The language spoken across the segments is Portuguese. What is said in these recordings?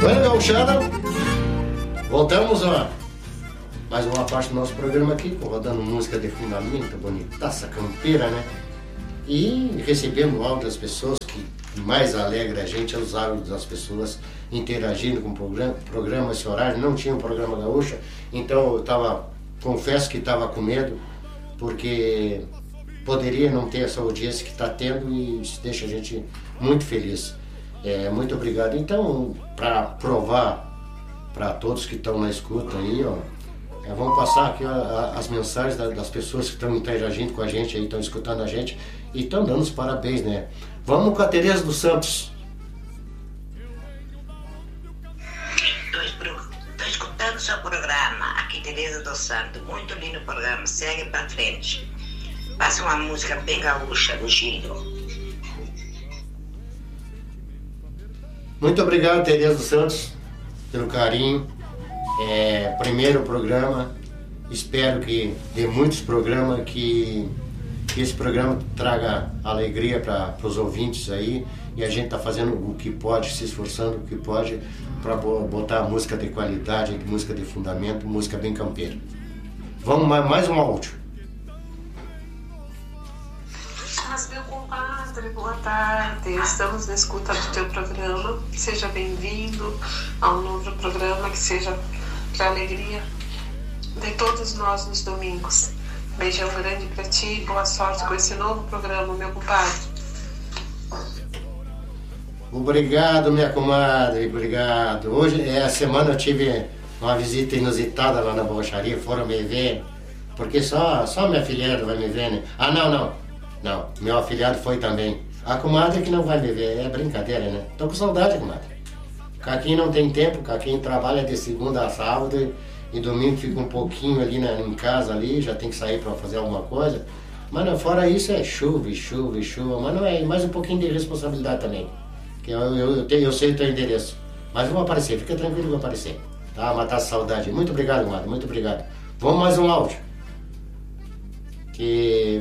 Bueno, gauchada, voltamos a mais uma parte do nosso programa aqui, rodando música de fundamento, bonitaça, campeira, né? E recebendo áudio das pessoas, que mais alegra a gente é os áudios das pessoas interagindo com o programa esse horário. Não tinha um programa gaúcha, então eu confesso que estava com medo, porque poderia não ter essa audiência que está tendo, e isso deixa a gente muito feliz. Muito obrigado. Então, para provar para todos que estão na escuta aí, ó, vamos passar aqui as mensagens das pessoas que estão interagindo com a gente aí, estão escutando a gente e estão dando os parabéns, né? Vamos com a Tereza dos Santos. Estou escutando o seu programa, aqui Tereza dos Santos, muito lindo programa, segue para frente. Passa uma música bem gaúcha do Gildo. Muito obrigado, Tereza dos Santos, pelo carinho. Primeiro programa, espero que dê muitos programas, que esse programa traga alegria para os ouvintes aí, e a gente está fazendo o que pode, se esforçando o que pode para botar música de qualidade, música de fundamento, música bem campeira. Vamos mais um áudio. Mas, meu compadre, boa tarde. Estamos na escuta do teu programa. Seja bem-vindo a um novo programa que seja para alegria de todos nós nos domingos. Beijão grande para ti, boa sorte com esse novo programa, meu compadre. Obrigado, minha comadre, obrigado. Hoje, a semana eu tive uma visita inusitada lá na borracharia, foram me ver, porque só minha afilhada vai me ver, né? Ah, não, meu afilhado foi também. A comadre que não vai me ver, é brincadeira, né? Tô com saudade, comadre. Caquinho não tem tempo, Caquinho trabalha de segunda a sábado e domingo fica um pouquinho ali em casa ali, já tem que sair para fazer alguma coisa. Mas não, fora isso é chuva, mas não é, mais um pouquinho de responsabilidade também. Que eu sei o teu endereço. Mas eu vou aparecer, fica tranquilo que eu vou aparecer. Tá? Matar a saudade. Muito obrigado, comadre, muito obrigado. Vamos mais um áudio. Que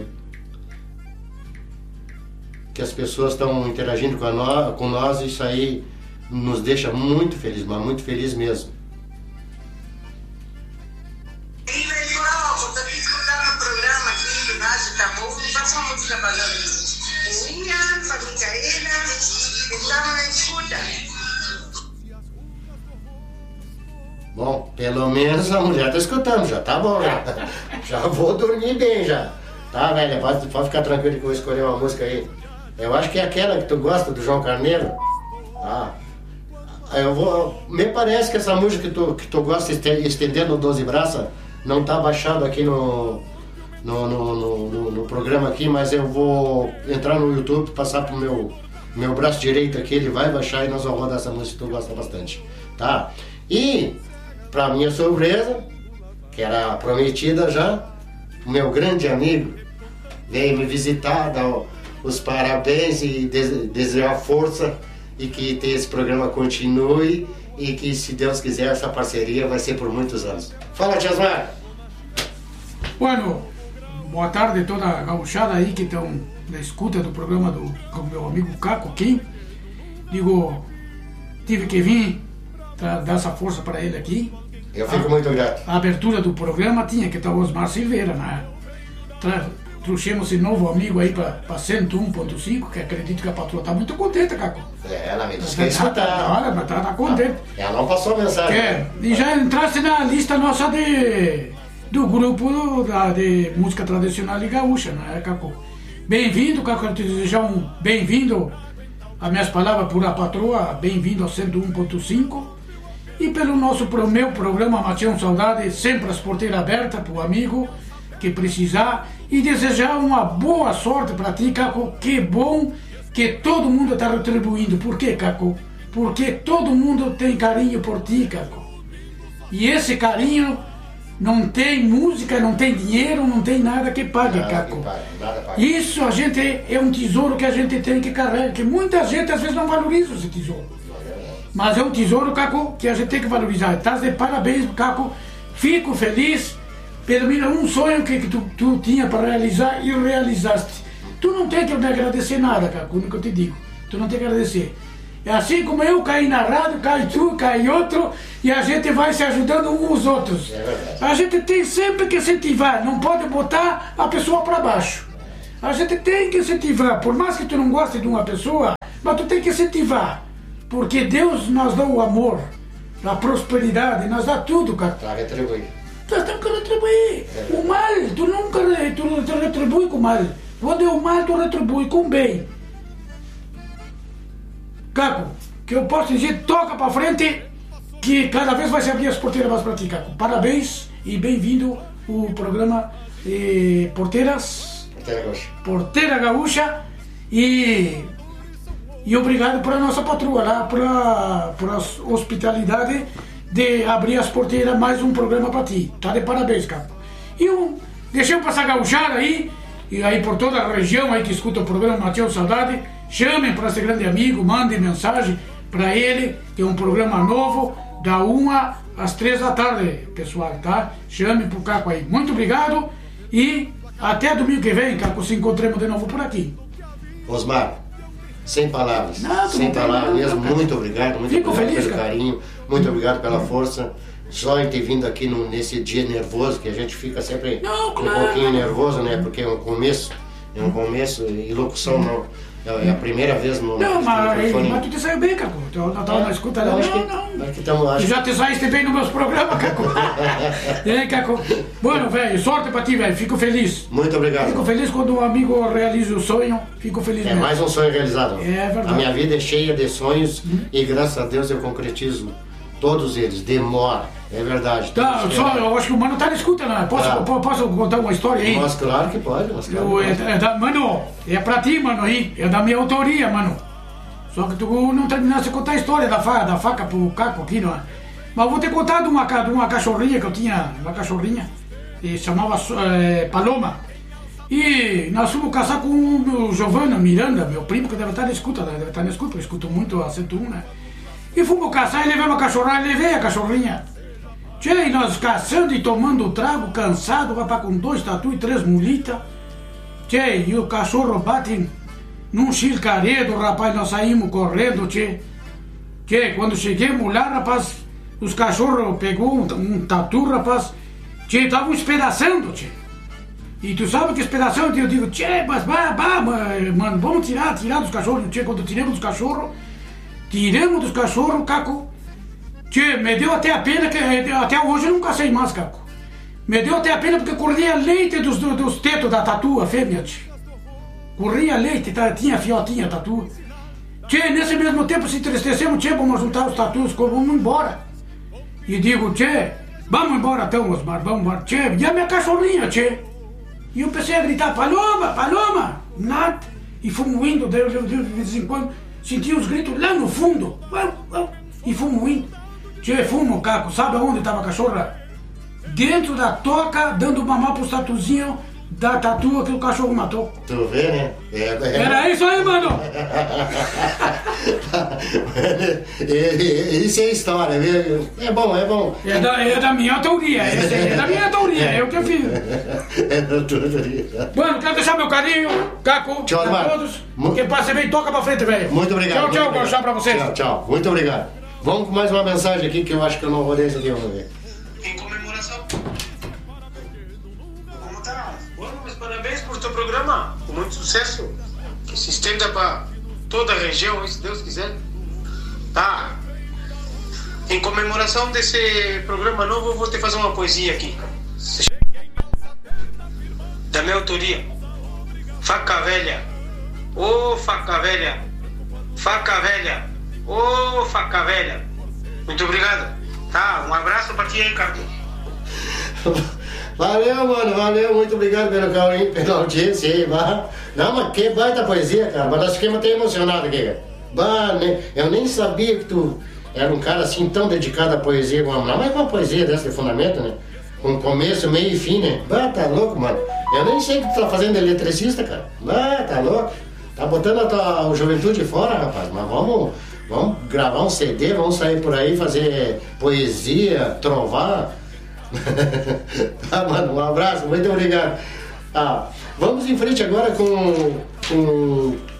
as pessoas estão interagindo com nós, isso aí nos deixa muito feliz, mas muito feliz mesmo. E pessoal, estou aqui escutando o programa aqui do Rádio Tamu, passa uma música para Minha, para Micaela, estamos na escuta. Bom, pelo menos a mulher está escutando, já tá bom, já vou dormir bem já. Tá, velho, pode ficar tranquilo que eu vou escolher uma música aí. Eu acho que é aquela que tu gosta, do João Carneiro. Ah, me parece que essa música que tu gosta de estender no 12 Braças não tá baixado aqui no programa aqui, mas eu vou entrar no YouTube, passar pro meu braço direito aqui, ele vai baixar e nós vamos rodar essa música que tu gosta bastante, tá? E, pra minha surpresa, que era prometida já, o meu grande amigo veio me visitar, dar os parabéns e desejar força, e que esse programa continue, e que, se Deus quiser, essa parceria vai ser por muitos anos. Fala, Tiasmar! Bueno, boa tarde a toda a gauchada aí que estão na escuta do programa com meu amigo Caco Kim. Digo, tive que vir para dar essa força para ele aqui. Eu fico muito grato. A abertura do programa tinha que estar o Osmar Silveira, né? Trouxemos esse novo amigo aí para 101.5, que acredito que a patroa está muito contente, Caco. Ela me disse que ia escutar. Olha, mas tá contente. Ela não passou a mensagem. E já entrasse na lista nossa do grupo de música tradicional e gaúcha, né, Caco? Bem-vindo, Caco, eu te desejar um bem-vindo, as minhas palavras por a patroa, bem-vindo ao 101.5. E pelo meu programa Matião Saudade, sempre as porteiras abertas para o amigo que precisar, e desejar uma boa sorte para ti, Caco. Que bom que todo mundo está retribuindo. Por quê, Caco? Porque todo mundo tem carinho por ti, Caco. E esse carinho não tem música, não tem dinheiro, não tem nada que pague, Caco. Nada paga. Isso a gente é um tesouro que a gente tem que carregar, que muita gente às vezes não valoriza esse tesouro. Mas é um tesouro, Caco, que a gente tem que valorizar. Estás de parabéns, Caco. Fico feliz. Termina um sonho que tu tinha para realizar e realizaste. Tu não tem que me agradecer nada, Caco, o que eu te digo. Tu não tem que agradecer. É assim como eu caí na rádio, cai tu, cai outro, e a gente vai se ajudando uns aos outros. A gente tem sempre que incentivar, não pode botar a pessoa para baixo. A gente tem que incentivar, por mais que tu não goste de uma pessoa, mas tu tem que incentivar. Porque Deus nos dá o amor, a prosperidade, nos dá tudo, cara. Para retribuir. Tu tem que retribuir. O mal, tu nunca tu retribui com o mal. Quando é o mal, tu retribui com o bem. Caco, que eu posso dizer, toca pra frente, que cada vez vai se abrir as porteiras mais pra ti, Caco. Parabéns e bem-vindo ao programa Porteira Gaúcha. E obrigado para a nossa patroa lá, para a hospitalidade de abrir as porteiras, mais um programa para ti. Tá de parabéns, Caco. E deixei eu passar a gauchada aí, e aí por toda a região aí que escuta o programa Mateus Saudade, chamem para esse grande amigo, mandem mensagem para ele, que é um programa novo, da 1 às 3 da tarde, pessoal, tá? Chamem pro Caco aí. Muito obrigado e até domingo que vem, Caco, se encontremos de novo por aqui. Osmar, sem palavras. Não, sem palavras mesmo. Muito obrigado. Muito Fico obrigado feliz, pelo cara. carinho. Muito obrigado pela força. Só em ter vindo aqui nesse dia nervoso, que a gente fica sempre Não, um claro. pouquinho nervoso, né? Porque é um começo e locução não. É a primeira vez no Não, mas microfone. tu te saiu bem, Caco. Eu não estava na escuta, Eu não. acho que- Não. acho que tamo- acho- Tu já te saíste bem nos meus programas, Caco. Caco. Bueno, velho, sorte pra ti, velho. Fico feliz. Muito obrigado. Fico feliz quando um amigo realiza o sonho. Fico feliz É mesmo. mais um sonho realizado. É verdade. A minha vida é cheia de sonhos e graças a Deus eu concretizo todos eles. Demora, é verdade. Tá, Tem que só, esperar. eu acho que o mano tá na escuta, né? Posso contar uma história aí? Mas claro que pode, mas claro que pode. Mano, é pra ti, mano, aí. É da minha autoria, mano. Só que tu não terminaste de contar a história da faca pro Caco aqui, não é? Mas eu vou te contar de uma cachorrinha que eu tinha, uma cachorrinha, e chamava Paloma. E nós fomos caçar com o Giovanna Miranda, meu primo, que deve estar na escuta, porque eu escuto muito a 101, né? E fomos caçar e levei a cachorrinha. Tchê, e nós caçando e tomando trago, cansado, rapaz, com 2 tatu e 3 mulitas. Tchê, e o cachorro bate num chilcaredo, rapaz, nós saímos correndo, tchê. Tchê, quando chegamos lá, rapaz, os cachorros pegou um tatu, rapaz, tchê, estavam espedaçando, tchê. E tu sabe que espedaçando, eu digo, tchê, mas mano, vamos tirar dos cachorros, tchê, quando tiramos dos cachorros, Caco, tchê, me deu até a pena, que até hoje eu não cacei mais, Caco. Me deu até a pena porque corria leite dos tetos da tatu, a fêmea, tchê. Corria leite, tinha fiotinha a tatu. Tchê, nesse mesmo tempo se entristecemos, tchê, vamos juntar os tatus, vamos embora. E digo, tchê, vamos embora então, Osmar, vamos embora. Tchê, e a minha cachorrinha, tchê? E eu comecei a gritar, Paloma, nada. E fomos indo, de vez em quando, senti os gritos lá no fundo. E fomos indo. Tchê, fomos, Caco, sabe onde estava a cachorra? Dentro da toca, dando mamar pros tatuzinhos da tatu que o cachorro matou. Tu vê, né? Era isso aí, mano! Isso é história, viu? É bom. É da minha autoria, é da minha autoria, eu que fiz. É da tua autoria. Mano, quero deixar meu carinho, Caco, Tchau, pra Osmar. todos. Que passe bem, toca pra frente, velho. Muito obrigado. Tchau, vou deixar pra vocês. Tchau. Muito obrigado. Vamos com mais uma mensagem aqui que eu acho que eu não vou desse aqui, vamos ver. Em comemoração. Como tá? Bueno, mas parabéns por teu programa. Com muito sucesso. Que se estenda para toda a região, se Deus quiser. Tá. Em comemoração desse programa novo, eu vou te fazer uma poesia aqui. Da minha autoria. Faca velha. Ô faca velha. Faca velha. Ô faca velha. Muito obrigado. Tá, um abraço pra ti aí, Carlos. Valeu, mano, valeu, muito obrigado pelo carinho, pela audiência aí, vá. Não, mas que baita poesia, cara, mas nós ficamos até emocionados aqui, cara. Bah, né? Eu nem sabia que tu era um cara assim tão dedicado à poesia, mas com uma poesia dessa de fundamento, né? Com começo, meio e fim, né? Bah, tá louco, mano. Eu nem sei o que tu tá fazendo de eletricista, cara. Bah, tá louco. Tá botando a tua juventude fora, rapaz, mas vamos gravar um CD, vamos sair por aí, fazer poesia, trovar. Tá, mano, um abraço, muito obrigado. Vamos em frente agora com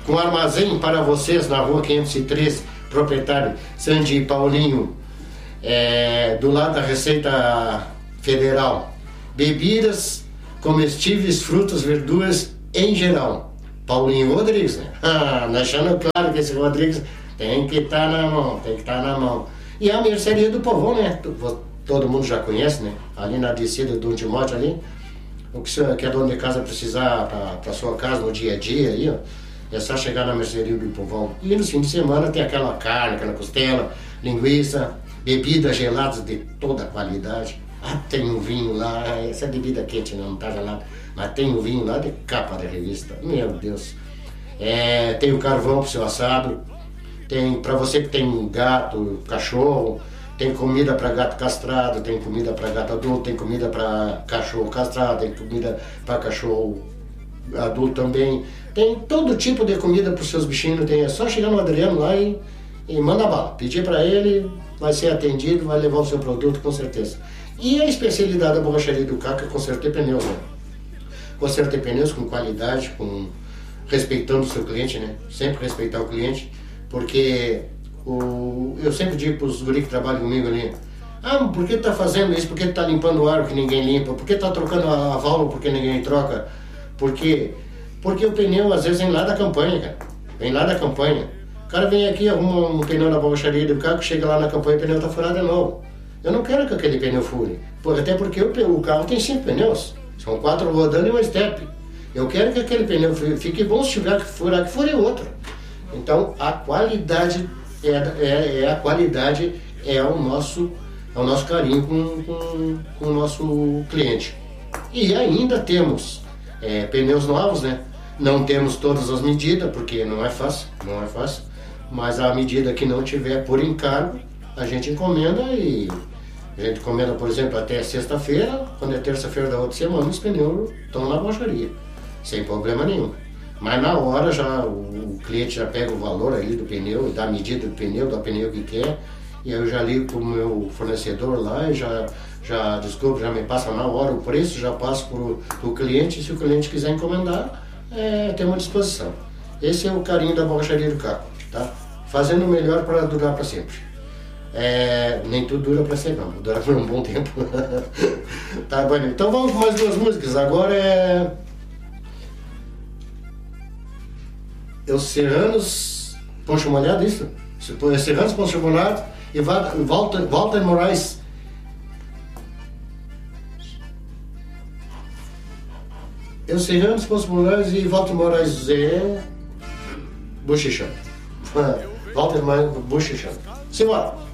com armazém para vocês na rua 503, proprietário Sandy e Paulinho, do lado da Receita Federal. Bebidas, comestíveis, frutas, verduras em geral. Paulinho Rodrigues, né? Deixando claro que esse Rodrigues tem que estar na mão, tem que estar na mão. E a mercearia do Povão, né? Todo mundo já conhece, né? Ali na descida do Timóteo ali. O que é dono de casa precisar para sua casa no dia a dia aí, ó, é só chegar na mercearia do Povão. E no fim de semana tem aquela carne, aquela costela, linguiça, bebidas geladas de toda qualidade. Tem um vinho lá, essa bebida quente não tá gelada, mas tem um vinho lá de capa da revista. Meu Deus. Tem o carvão pro seu assado, tem para você que tem gato, cachorro, tem comida para gato castrado, tem comida para gato adulto, tem comida para cachorro castrado, tem comida para cachorro adulto também. Tem todo tipo de comida para os seus bichinhos. É só chegar no Adriano lá e manda bala. Pedir para ele, vai ser atendido, vai levar o seu produto com certeza. E a especialidade da borracharia do Caco é consertar pneus, né? Consertar pneus com qualidade, respeitando o seu cliente, né? Sempre respeitar o cliente, porque eu sempre digo para os guris que trabalham comigo ali: por que tu tá fazendo isso? Por que tu tá limpando o aro que ninguém limpa? Por que tu tá trocando a válvula porque ninguém troca? Porque o pneu às vezes vem lá da campanha, cara. Vem lá da campanha. O cara vem aqui, arruma um pneu na borracharia do carro, chega lá na campanha e o pneu tá furado de novo. Eu não quero que aquele pneu fure. Até porque o carro tem 5 pneus. São 4 rodando e um step. Eu quero que aquele pneu fique bom, se tiver que furar, que fure outro. Então a qualidade é o nosso carinho com o nosso cliente. E ainda temos pneus novos, né? Não temos todas as medidas, porque não é fácil, mas a medida que não tiver por encargo, a gente encomenda. E a gente encomenda, por exemplo, até sexta-feira. Quando é terça-feira da outra semana, os pneus estão na borracharia, sem problema nenhum. Mas na hora o cliente já pega o valor ali do pneu, dá a medida do pneu, dá o pneu que quer, e eu já ligo para o meu fornecedor lá e já desculpa, já me passa na hora o preço, já passo para o cliente. E se o cliente quiser encomendar, tem uma disposição. Esse é o carinho da borracharia do Caco, tá? Fazendo o melhor para durar para sempre. Nem tudo dura para sempre, não, dura por um bom tempo. Tá bom, então vamos com mais 2 músicas. Agora os Serranos Poncho Molhado, isso? Serranos Poncho Molhado e Walter Moraes. Os Serranos Poncho Molhado e Walter Moraes Bochecha. Walter Moraes Bochecha. Simbora!